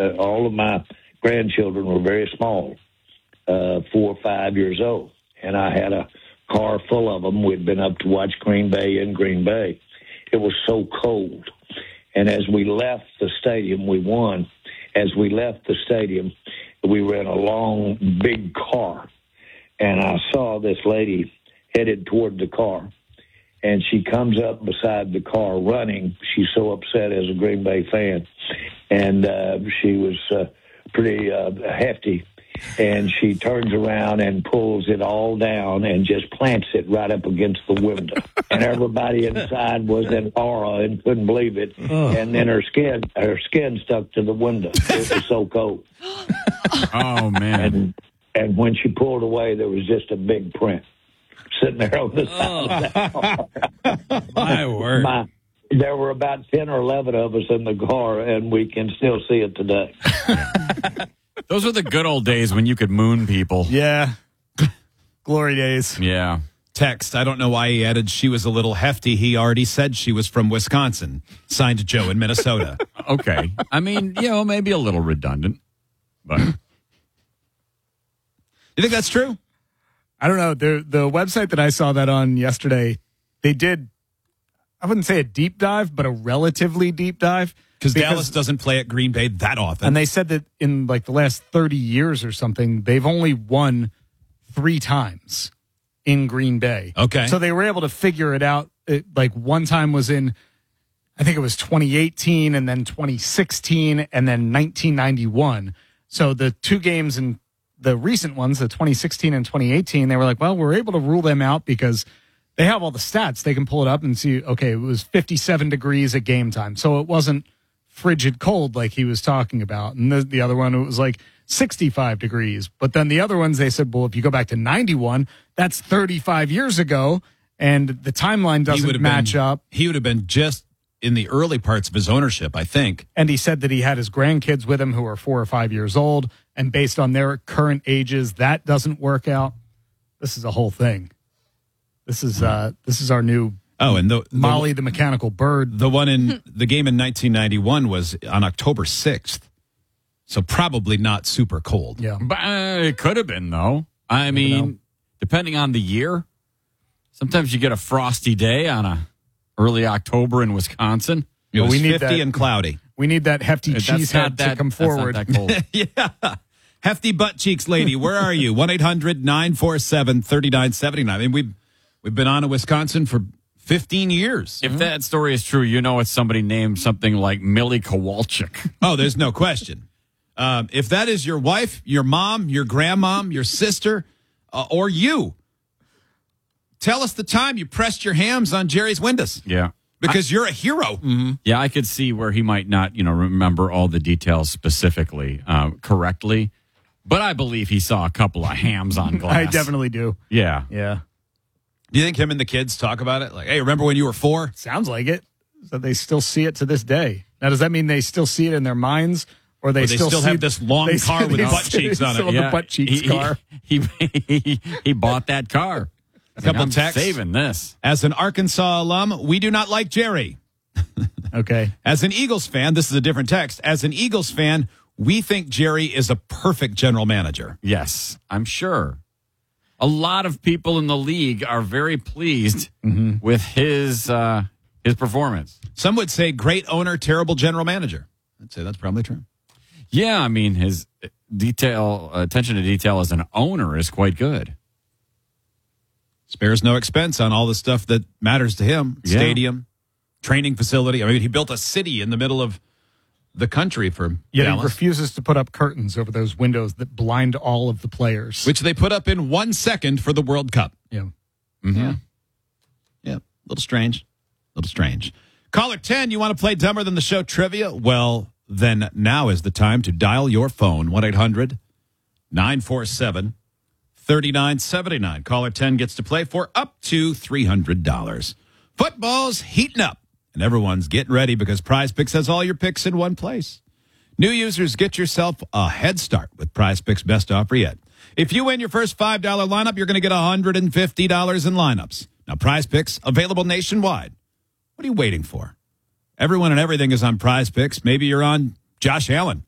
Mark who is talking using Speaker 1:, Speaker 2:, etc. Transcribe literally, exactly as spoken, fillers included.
Speaker 1: uh, all of my grandchildren were very small, uh, four or five years old. And I had a car full of them. We'd been up to watch Green Bay in Green Bay. It was so cold. And as we left the stadium, we won. As we left the stadium, we were in a long, big car. And I saw this lady headed toward the car. And she comes up beside the car running. She's so upset as a Green Bay fan. And uh, she was uh, pretty uh, hefty. And she turns around and pulls it all down and just plants it right up against the window. And everybody inside was in awe and couldn't believe it. Oh. And then her skin, her skin stuck to the window. It was so cold.
Speaker 2: Oh, man.
Speaker 1: And, and when she pulled away, there was just a big print sitting there on the side oh. of that car.
Speaker 2: My word.
Speaker 1: My, there were about ten or eleven of us in the car, and we can still see it today.
Speaker 2: Those were the good old days when you could moon people.
Speaker 3: Yeah. Glory days.
Speaker 2: Yeah.
Speaker 4: Text, I don't know why he added she was a little hefty. He already said she was from Wisconsin. Signed Joe in Minnesota.
Speaker 2: Okay. I mean, you know, maybe a little redundant. But
Speaker 4: you think that's true?
Speaker 3: I don't know. The the website that I saw that on yesterday, they did, I wouldn't say a deep dive, but a relatively deep dive.
Speaker 4: Because Dallas doesn't play at Green Bay that often.
Speaker 3: And they said that in like the last thirty years or something, they've only won three times in Green Bay.
Speaker 4: Okay.
Speaker 3: So they were able to figure it out. It, like one time was in, I think it was twenty eighteen and then twenty sixteen and then nineteen ninety-one. So the two games in the recent ones, the twenty sixteen and twenty eighteen, they were like, well, we're able to rule them out because they have all the stats. They can pull it up and see, okay, it was fifty-seven degrees at game time. So it wasn't frigid cold like he was talking about. And the, the other one, it was like sixty-five degrees. But then the other ones, they said, well, if you go back to ninety-one, that's thirty-five years ago, and the timeline doesn't match
Speaker 4: been,
Speaker 3: up.
Speaker 4: He would have been just in the early parts of his ownership, I think.
Speaker 3: And he said that he had his grandkids with him who are four or five years old, and based on their current ages, that doesn't work out. This is a whole thing. This is uh, this is our new
Speaker 4: Oh, and the, the
Speaker 3: Molly the Mechanical Bird.
Speaker 4: The one in the game in nineteen ninety-one was on October sixth. So probably not super cold.
Speaker 3: Yeah.
Speaker 2: But uh, it could have been, though. I mean, depending on the year. Sometimes you get a frosty day on a early October in Wisconsin.
Speaker 4: It was
Speaker 3: we need
Speaker 4: fifty
Speaker 3: that,
Speaker 4: and cloudy.
Speaker 3: We need that hefty
Speaker 2: That's
Speaker 3: cheese head
Speaker 2: that,
Speaker 3: to come forward.
Speaker 2: That's not that
Speaker 4: cold. Yeah. Hefty butt cheeks lady, where are you? one eight hundred nine four seven three nine seven nine. I mean, we've, we've been on in Wisconsin for fifteen years.
Speaker 2: If that story is true, you know it's somebody named something like Millie Kowalczyk.
Speaker 4: Oh, there's no question. Um, if that is your wife, your mom, your grandmom, your sister, uh, or you, tell us the time you pressed your hams on Jerry's windows.
Speaker 2: Yeah.
Speaker 4: Because
Speaker 2: I,
Speaker 4: you're a hero.
Speaker 2: Mm-hmm. Yeah, I could see where he might not, you know, remember all the details specifically uh, correctly. But I believe he saw a couple of hams on glass.
Speaker 3: I definitely do.
Speaker 2: Yeah.
Speaker 3: Yeah.
Speaker 4: Do you think him and the kids talk about it? Like, hey, remember when you were four?
Speaker 3: Sounds like it. So they still see it to this day. Now, does that mean they still see it in their minds? Or they,
Speaker 4: or they
Speaker 3: still,
Speaker 4: still
Speaker 3: see,
Speaker 4: have this long
Speaker 3: they,
Speaker 4: car with
Speaker 3: they,
Speaker 4: butt cheeks on it.
Speaker 3: Yeah. The butt cheeks
Speaker 2: he,
Speaker 3: car.
Speaker 2: He, he, he, he bought that car.
Speaker 4: A couple
Speaker 2: like,
Speaker 4: texts.
Speaker 2: Saving this.
Speaker 4: As an Arkansas alum, we do not like Jerry.
Speaker 3: Okay.
Speaker 4: As an Eagles fan, this is a different text. As an Eagles fan, we think Jerry is a perfect general manager.
Speaker 2: Yes, I'm sure. A lot of people in the league are very pleased mm-hmm. with his uh, his performance.
Speaker 4: Some would say great owner, terrible general manager. I'd say that's probably true.
Speaker 2: Yeah, I mean, his detail attention to detail as an owner is quite good.
Speaker 4: Spares no expense on all the stuff that matters to him.
Speaker 2: Yeah.
Speaker 4: Stadium, training facility. I mean, he built a city in the middle of the country for
Speaker 3: Yet
Speaker 4: Dallas.
Speaker 3: He refuses to put up curtains over those windows that blind all of the players.
Speaker 4: Which they put up in one second for the World Cup.
Speaker 3: Yeah.
Speaker 4: Mm-hmm. Yeah. Yeah. A little strange. A little strange. Caller ten, you want to play Dumber Than the Show trivia? Well, then now is the time to dial your phone. one eight hundred nine four seven three nine seven nine. Caller ten gets to play for up to three hundred dollars. Football's heating up. And everyone's getting ready because Prize Picks has all your picks in one place. New users, get yourself a head start with Prize Picks' best offer yet. If you win your first five dollar lineup, you're going to get one hundred fifty dollars in lineups. Now, Prize Picks, available nationwide. What are you waiting for? Everyone and everything is on Prize Picks. Maybe you're on Josh Allen.